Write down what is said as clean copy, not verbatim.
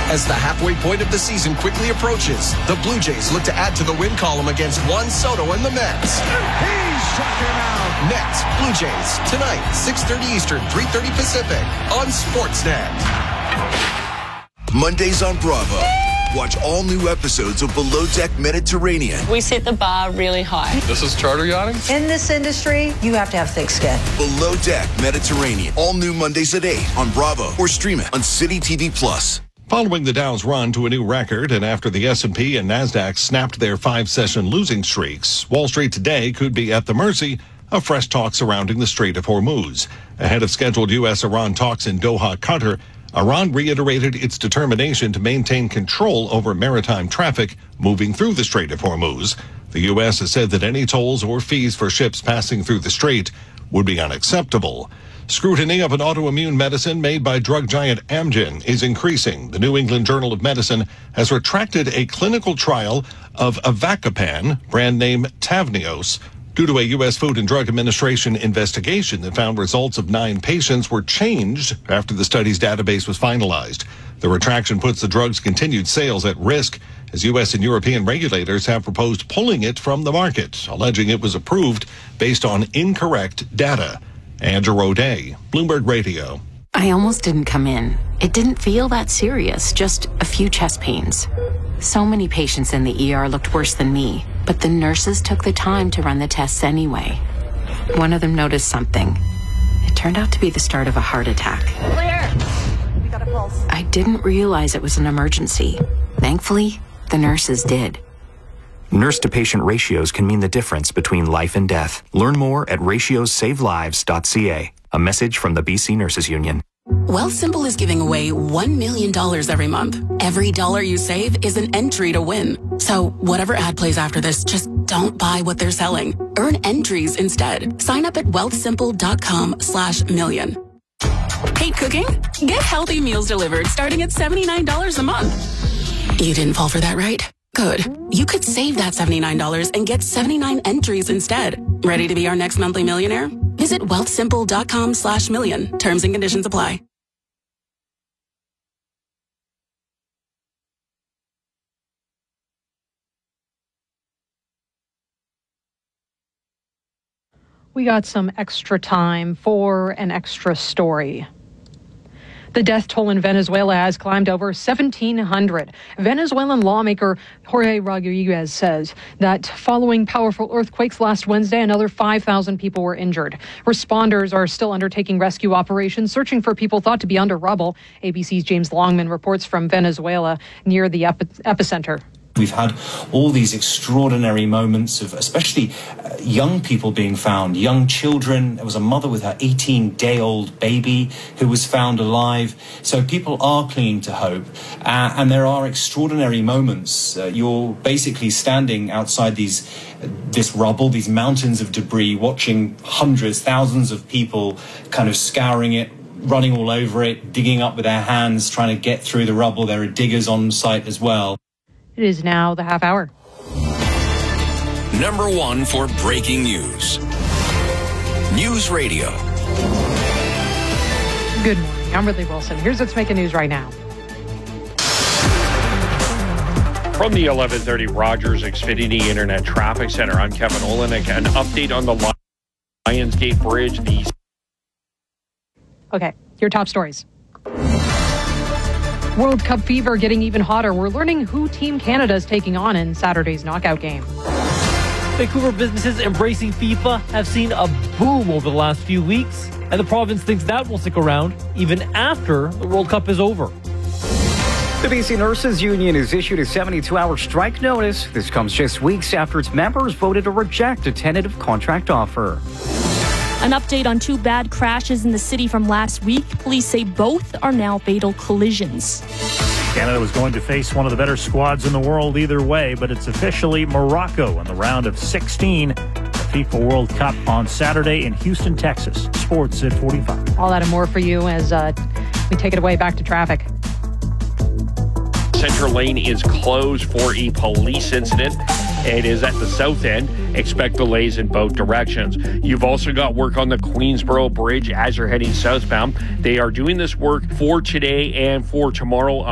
As the halfway point of the season quickly approaches, the Blue Jays look to add to the win column against Juan Soto and the Mets. He struck him out. Mets, Blue Jays, tonight, 6:30 Eastern, 3:30 Pacific, on Sportsnet. Mondays on Bravo. Watch all new episodes of Below Deck Mediterranean. We set the bar really high. This is charter yachting? In this industry, you have to have thick skin. Below Deck Mediterranean. All new Mondays at 8 on Bravo or stream it on City TV Plus. Following the Dow's run to a new record and after the S&P and NASDAQ snapped their 5-session losing streaks, Wall Street today could be at the mercy of fresh talks surrounding the Strait of Hormuz. Ahead of scheduled U.S.-Iran talks in Doha, Qatar, Iran reiterated its determination to maintain control over maritime traffic moving through the Strait of Hormuz. The U.S. has said that any tolls or fees for ships passing through the strait would be unacceptable. Scrutiny of an autoimmune medicine made by drug giant Amgen is increasing. The New England Journal of Medicine has retracted a clinical trial of Avacopan, brand name Tavneos, due to a U.S. Food and Drug Administration investigation that found results of 9 patients were changed after the study's database was finalized. The retraction puts the drug's continued sales at risk as U.S. and European regulators have proposed pulling it from the market, alleging it was approved based on incorrect data. Andrew O'Day, Bloomberg Radio. I almost didn't come in. It didn't feel that serious, just a few chest pains. So many patients in the ER looked worse than me, but the nurses took the time to run the tests anyway. One of them noticed something. It turned out to be the start of a heart attack. Clear. We got a pulse. I didn't realize it was an emergency. Thankfully, the nurses did. Nurse-to-patient ratios can mean the difference between life and death. Learn more at ratiosavelives.ca. A message from the BC Nurses Union. Wealthsimple is giving away $1 million every month. Every dollar you save is an entry to win. So whatever ad plays after this, just don't buy what they're selling. Earn entries instead. Sign up at wealthsimple.com/million. Hate cooking? Get healthy meals delivered starting at $79 a month. You didn't fall for that, right? Good. You could save that $79 and get 79 entries instead. Ready to be our next monthly millionaire? Visit wealthsimple.com/million. Terms and conditions apply. We got some extra time for an extra story. The death toll in Venezuela has climbed over 1,700. Venezuelan lawmaker Jorge Rodriguez says that following powerful earthquakes last Wednesday, another 5,000 people were injured. Responders are still undertaking rescue operations, searching for people thought to be under rubble. ABC's James Longman reports from Venezuela near the epicenter. We've had all these extraordinary moments of especially young people being found, young children. There was a mother with her 18-day-old baby who was found alive. So people are clinging to hope. And there are extraordinary moments. You're basically standing outside this rubble, these mountains of debris, watching hundreds, thousands of people kind of scouring it, running all over it, digging up with their hands, trying to get through the rubble. There are diggers on site as well. It is now the half hour. Number 1 for breaking news. News Radio. Good morning. I'm Ridley Wilson. Here's what's making news right now. From the 1130 Rogers Xfinity Internet Traffic Center, I'm Kevin Olenek. An update on the Lionsgate Bridge. Okay, your top stories. World Cup fever getting even hotter. We're learning who Team Canada is taking on in Saturday's knockout game. Vancouver businesses embracing FIFA have seen a boom over the last few weeks, and the province thinks that will stick around even after the World Cup is over. The BC Nurses Union has issued a 72-hour strike notice. This comes just weeks after its members voted to reject a tentative contract offer. An update on 2 bad crashes in the city from last week. Police say both are now fatal collisions. Canada was going to face one of the better squads in the world either way, but it's officially Morocco in the round of 16. The FIFA World Cup on Saturday in Houston, Texas. Sports at 45. All that and more for you as we take it away back to traffic. Center lane is closed for a police incident. It is at the south end. Expect delays in both directions. You've also got work on the Queensboro Bridge as you're heading southbound. They are doing this work for today and for tomorrow.